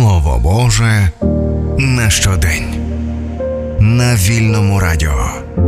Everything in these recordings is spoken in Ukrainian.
Слово Боже на щодень. На Вільному радіо.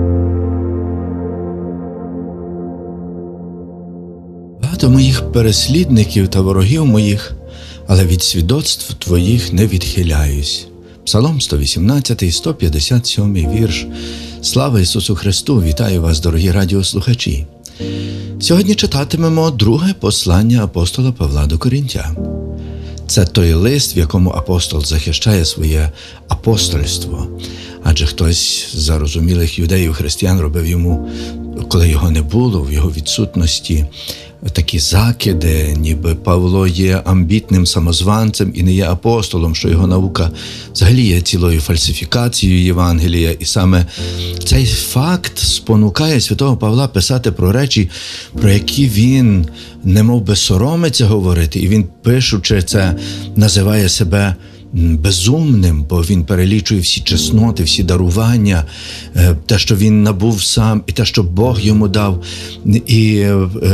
Багато моїх переслідників та ворогів моїх, але від свідоцтв твоїх не відхиляюсь. Псалом 118, 157 вірш. Слава Ісусу Христу! Вітаю вас, дорогі радіослухачі! Сьогодні читатимемо друге послання апостола Павла до Коринтян. Це той лист, в якому апостол захищає своє апостольство. Адже хтось з зарозумілих юдеїв, християн робив йому, коли його не було, в його відсутності, такі закиди, ніби Павло є амбітним самозванцем і не є апостолом, що його наука взагалі є цілою фальсифікацією Євангелія. І саме цей факт спонукає святого Павла писати про речі, про які він немов би соромиться говорити. І він, пишучи це, називає себе безумним, бо він перелічує всі чесноти, всі дарування, те, що він набув сам, і те, що Бог йому дав, і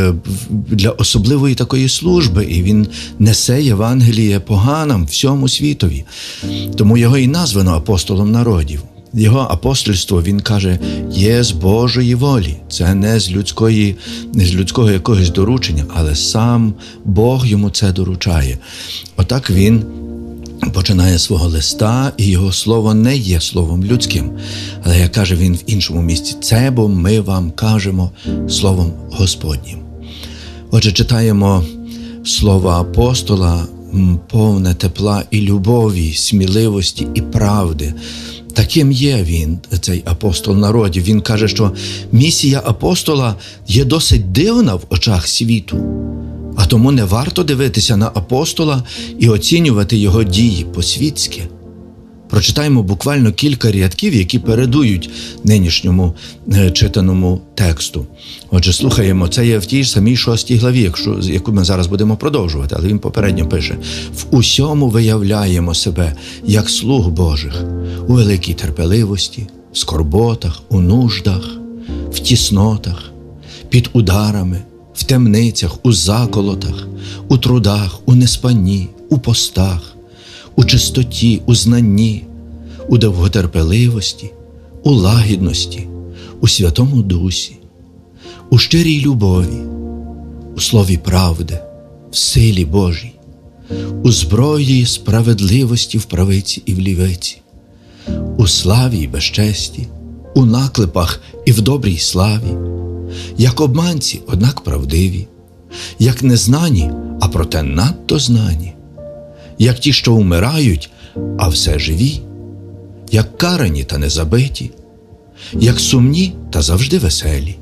для особливої такої служби, і він несе Євангеліє поганам всьому світові. Тому його і названо апостолом народів. Його апостольство, він каже, є з Божої волі. Це не з людського якогось доручення, але сам Бог йому це доручає. Отак він починає свого листа, і його слово не є словом людським. Але, як каже він в іншому місці, це бо ми вам кажемо словом Господнім. Отже, читаємо слово апостола, повне тепла і любові, сміливості і правди. Таким є він, цей апостол народів. Він каже, що місія апостола є досить дивна в очах світу. А тому не варто дивитися на апостола і оцінювати його дії по-світськи. Прочитаємо буквально кілька рядків, які передують нинішньому читаному тексту. Отже, слухаємо, це є в тій ж самій 6 главі, яку ми зараз будемо продовжувати, але він попередньо пише: «В усьому виявляємо себе, як слуг Божих, у великій терпеливості, в скорботах, у нуждах, в тіснотах, під ударами, в темницях, у заколотах, у трудах, у неспанні, у постах, у чистоті, у знанні, у довготерпеливості, у лагідності, у Святому Дусі, у щирій любові, у слові правди, в силі Божій, у зброї справедливості в правиці і в лівиці, у славі і безчесті, у наклепах і в добрій славі, як обманці, однак правдиві, як незнані, а проте надто знані, як ті, що вмирають, а все живі, як карані та не забиті, як сумні та завжди веселі,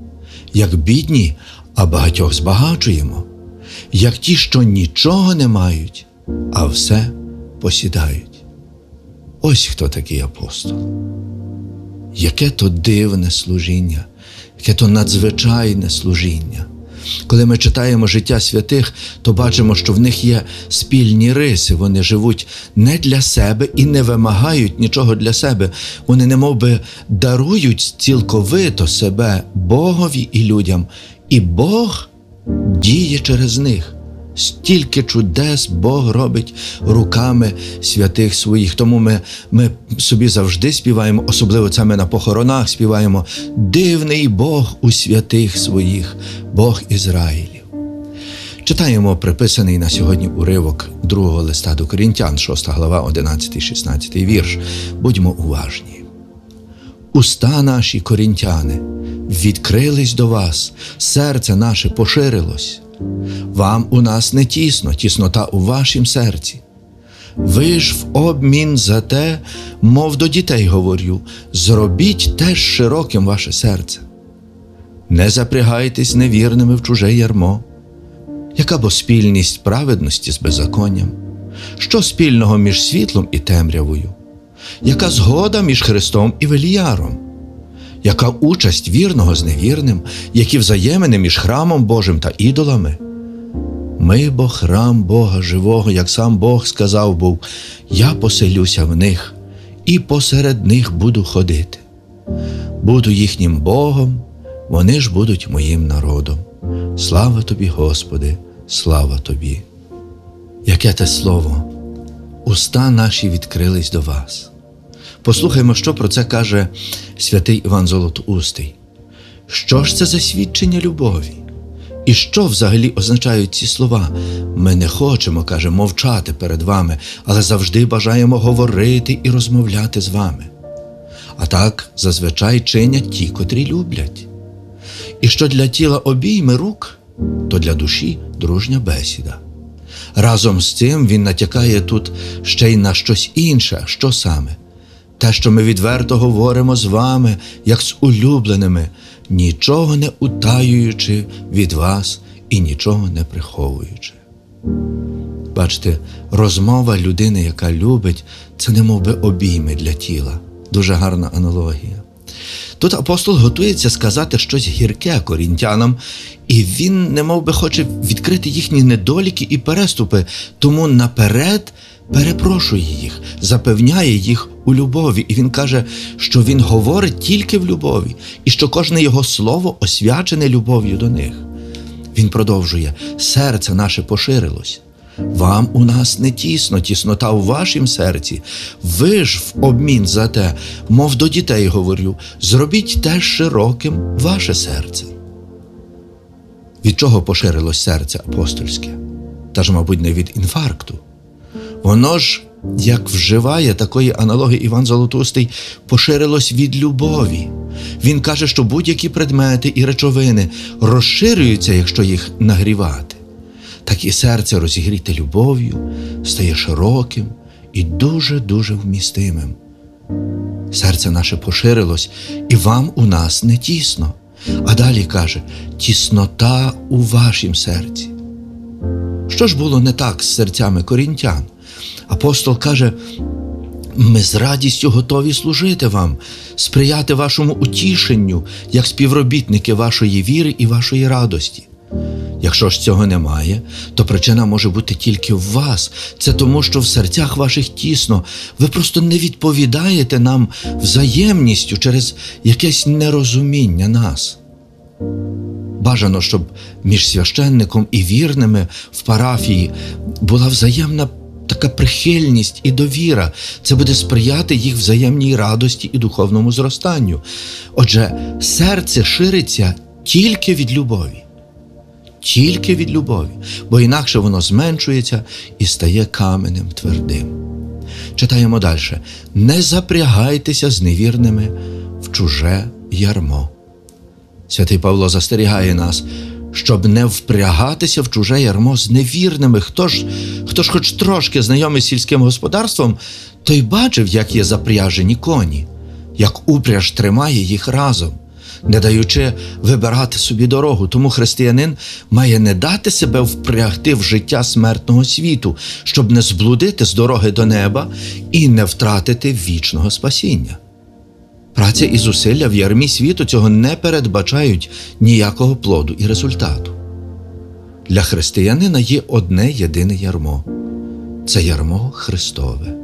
як бідні, а багатьох збагачуємо, як ті, що нічого не мають, а все посідають». Ось хто такий апостол. Яке то дивне служіння, яке то надзвичайне служіння. Коли ми читаємо життя святих, то бачимо, що в них є спільні риси. Вони живуть не для себе і не вимагають нічого для себе. Вони немовби дарують цілковито себе Богові і людям. І Бог діє через них. Стільки чудес Бог робить руками святих своїх. Тому ми собі завжди співаємо, особливо це ми на похоронах співаємо: «Дивний Бог у святих своїх, Бог Ізраїлів». Читаємо приписаний на сьогодні уривок другого листа до Коринтян, 6 глава, 11-16 вірш. Будьмо уважні. «Уста наші, коринтяни, відкрились до вас, серце наше поширилось. Вам у нас не тісно, тіснота у вашім серці. Ви ж в обмін за те, мов до дітей говорю, зробіть теж широким ваше серце. Не запрягайтесь невірними в чуже ярмо. Яка бо спільність праведності з беззаконням? Що спільного між світлом і темрявою? Яка згода між Христом і Веліяром? Яка участь вірного з невірним? Які взаємини між храмом Божим та ідолами? Ми бо храм Бога живого, як сам Бог сказав був: я поселюся в них і посеред них буду ходити. Буду їхнім Богом, вони ж будуть моїм народом. Слава тобі, Господи, слава тобі». Яке те слово? уста наші відкрились до вас. Послухаймо, що про це каже святий Іван Золотоустий. Що ж це за свідчення любові? І що взагалі означають ці слова? Ми не хочемо, каже, мовчати перед вами, але завжди бажаємо говорити і розмовляти з вами. А так зазвичай чинять ті, котрі люблять. І що для тіла обійми рук, то для душі дружня бесіда. Разом з цим він натякає тут ще й на щось інше. Що саме? Те, що ми відверто говоримо з вами, як з улюбленими, нічого не утаюючи від вас і нічого не приховуючи. Бачите, розмова людини, яка любить, це немов би обійми для тіла. Дуже гарна аналогія. Тут апостол готується сказати щось гірке корінтянам, і він немов би хоче відкрити їхні недоліки і переступи, тому наперед перепрошує їх, запевняє їх у любові. І він каже, що він говорить тільки в любові, і що кожне його слово освячене любов'ю до них. Він продовжує: серце наше поширилось. Вам у нас не тісно, тіснота у вашім серці. Ви ж в обмін за те, мов до дітей говорю, зробіть теж широким ваше серце. Від чого поширилось серце апостольське? Та ж, мабуть, не від інфаркту. Воно ж, як вживає такої аналогії Іван Золотоустий, поширилось від любові. Він каже, що будь-які предмети і речовини розширюються, якщо їх нагрівати. Так і серце, розігріте любов'ю, стає широким і дуже-дуже вмістимим. Серце наше поширилось, і вам у нас не тісно. А далі каже: тіснота у вашім серці. Що ж було не так з серцями корінтян? Апостол каже: ми з радістю готові служити вам, сприяти вашому утішенню, як співробітники вашої віри і вашої радості. Якщо ж цього немає, то причина може бути тільки в вас. Це тому, що в серцях ваших тісно. Ви просто не відповідаєте нам взаємністю через якесь нерозуміння нас. Бажано, щоб між священником і вірними в парафії була взаємна така прихильність і довіра. Це буде сприяти їх взаємній радості і духовному зростанню. Отже, серце шириться тільки від любові. Тільки від любові, бо інакше воно зменшується і стає каменем твердим. Читаємо далі. Не запрягайтеся з невірними в чуже ярмо. Святий Павло застерігає нас, щоб не впрягатися в чуже ярмо з невірними. Хто ж хоч трошки знайомий з сільським господарством, той бачив, як є запряжені коні, як упряж тримає їх разом, не даючи вибирати собі дорогу. Тому християнин має не дати себе впрягти в життя смертного світу, щоб не зблудити з дороги до неба і не втратити вічного спасіння. Праця і зусилля в ярмі світу цього не передбачають ніякого плоду і результату. Для християнина є одне єдине ярмо – це ярмо Христове.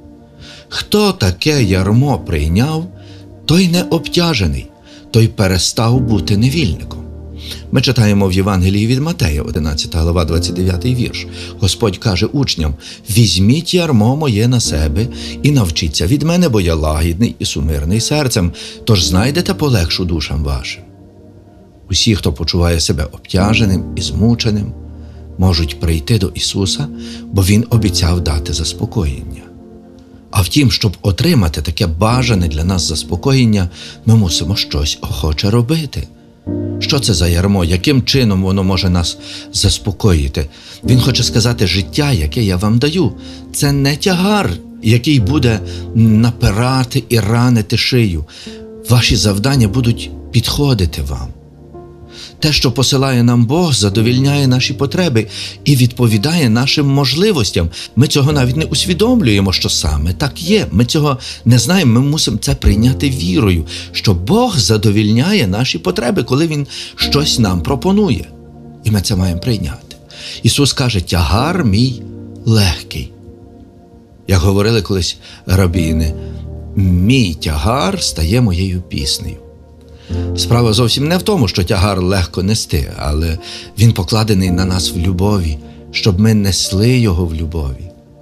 Хто таке ярмо прийняв, той не обтяжений, той перестав бути невільником. Ми читаємо в Євангелії від Матея, 11 глава, 29 вірш. Господь каже учням: «Візьміть ярмо моє на себе і навчіться від мене, бо я лагідний і сумирний серцем, тож знайдете полегшу душам вашим». Усі, хто почуває себе обтяженим і змученим, можуть прийти до Ісуса, бо Він обіцяв дати заспокоєння. А втім, щоб отримати таке бажане для нас заспокоєння, ми мусимо щось охоче робити. Що це за ярмо? Яким чином воно може нас заспокоїти? Він хоче сказати: життя, яке я вам даю, це не тягар, який буде напирати і ранити шию. Ваші завдання будуть підходити вам. Те, що посилає нам Бог, задовільняє наші потреби і відповідає нашим можливостям. Ми цього навіть не усвідомлюємо, що саме так є. Ми цього не знаємо, ми мусимо це прийняти вірою, що Бог задовільняє наші потреби, коли Він щось нам пропонує. І ми це маємо прийняти. Ісус каже: «Тягар мій легкий». Як говорили колись рабіни, «Мій тягар стає моєю піснею». Справа зовсім не в тому, що тягар легко нести, але він покладений на нас в любові, щоб ми несли його в любові.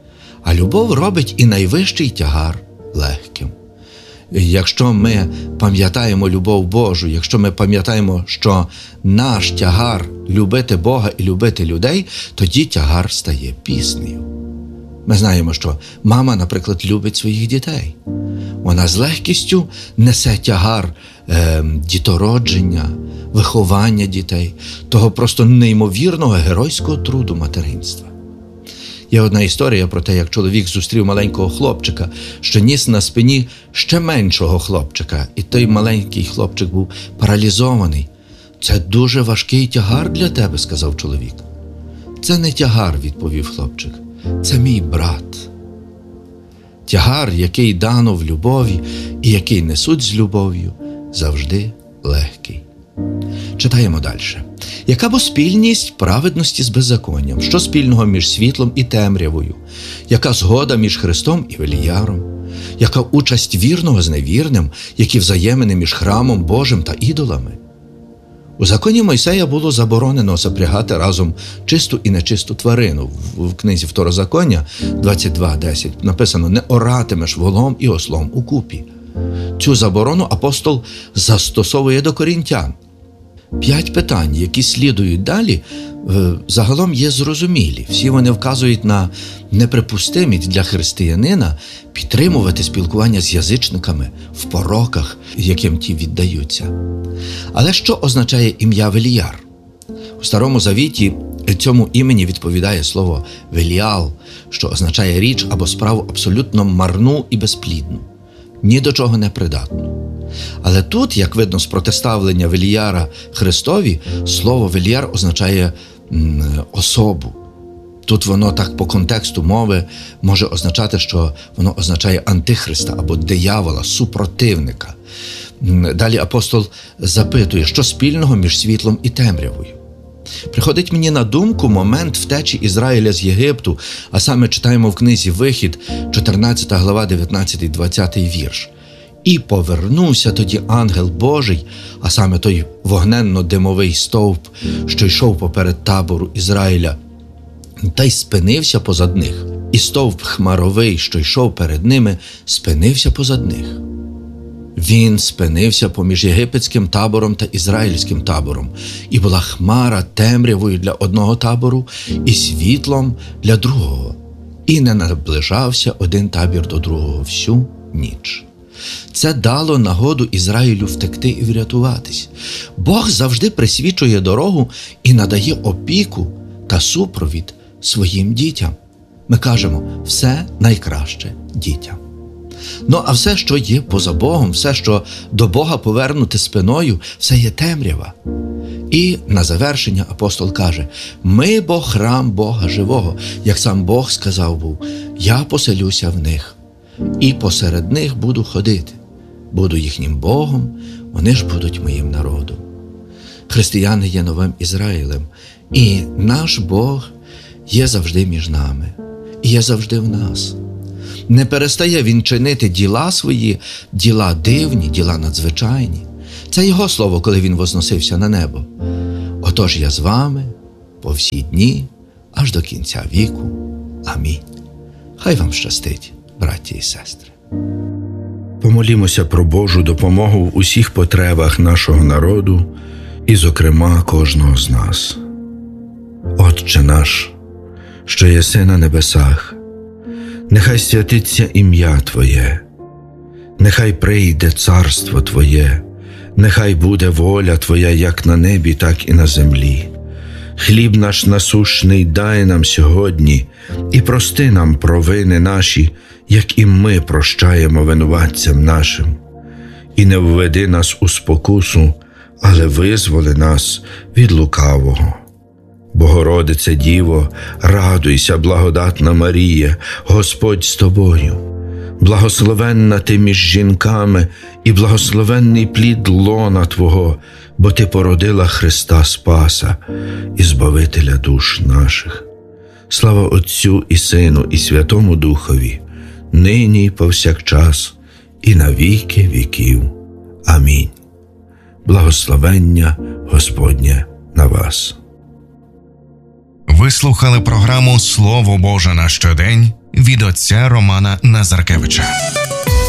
А любов робить і найвищий тягар легким. Якщо ми пам'ятаємо любов Божу, якщо ми пам'ятаємо, що наш тягар – любити Бога і любити людей, тоді тягар стає піснею. Ми знаємо, що мама, наприклад, любить своїх дітей. Вона з легкістю несе тягар дітородження, виховання дітей, того просто неймовірного геройського труду материнства. Є одна історія про те, як чоловік зустрів маленького хлопчика, що ніс на спині ще меншого хлопчика, і той маленький хлопчик був паралізований. «Це дуже важкий тягар для тебе», – сказав чоловік. «Це не тягар», – відповів хлопчик, – «це мій брат». Тягар, який дано в любові і який несуть з любов'ю, завжди легкий. Читаємо далі. Яка бо спільність праведності з беззаконням? Що спільного між світлом і темрявою? Яка згода між Христом і Веліяром? Яка участь вірного з невірним? Які взаємини між храмом Божим та ідолами? У законі Мойсея було заборонено запрягати разом чисту і нечисту тварину. В книзі Второзаконня 22:10 написано: «Не оратимеш волом і ослом укупі». Цю заборону апостол застосовує до коринтян. 5 питань, які слідують далі, загалом є зрозумілі. Всі вони вказують на неприпустимість для християнина підтримувати спілкування з язичниками в пороках, яким ті віддаються. Але що означає ім'я Веліяр? У Старому Завіті цьому імені відповідає слово «веліал», що означає річ або справу абсолютно марну і безплідну, ні до чого не придатну. Але тут, як видно з протиставлення Веліяра Христові, слово «веліяр» означає особу. Тут воно так по контексту мови може означати, що воно означає антихриста або диявола, супротивника. Далі апостол запитує, що спільного між світлом і темрявою. Приходить мені на думку момент втечі Ізраїля з Єгипту, а саме читаємо в книзі «Вихід», 14 глава, 19-20 вірш. «І повернувся тоді ангел Божий», а саме той вогненно-димовий стовп, що йшов поперед табору Ізраїля, та й спинився позад них. І стовп хмаровий, що йшов перед ними, спинився позад них. Він спинився поміж єгипетським табором та ізраїльським табором, і була хмара темрявою для одного табору і світлом для другого. І не наближався один табір до другого всю ніч. Це дало нагоду Ізраїлю втекти і врятуватись. Бог завжди присвічує дорогу і надає опіку та супровід своїм дітям. Ми кажемо, все найкраще дітям. Ну, а все, що є поза Богом, все, що до Бога повернути спиною, все є темрява. І на завершення апостол каже: «Ми бо храм Бога живого, як сам Бог сказав був, я поселюся в них, і посеред них буду ходити, буду їхнім Богом, вони ж будуть моїм народом». Християни є новим Ізраїлем, і наш Бог є завжди між нами, і є завжди в нас. Не перестає Він чинити діла свої, діла дивні, діла надзвичайні. Це Його слово, коли Він возносився на небо. «Отож я з вами по всі дні, аж до кінця віку. Амінь». Хай вам щастить, браті і сестри. Помолімося про Божу допомогу в усіх потребах нашого народу і, зокрема, кожного з нас. Отче наш, що єси на небесах, нехай святиться ім'я Твоє, нехай прийде царство Твоє, нехай буде воля Твоя як на небі, так і на землі. Хліб наш насущний дай нам сьогодні, і прости нам провини наші, як і ми прощаємо винуватцям нашим. І не введи нас у спокусу, але визволи нас від лукавого. Богородице Діво, радуйся, благодатна Марія, Господь з тобою. Благословенна ти між жінками, і благословенний плід лона Твого, бо ти породила Христа Спаса і Збавителя душ наших. Слава Отцю і Сину, і Святому Духові, нині і повсякчас, і на віки віків. Амінь. Благословення Господнє на вас. Ви слухали програму «Слово Боже на щодень» від отця Романа Назаркевича.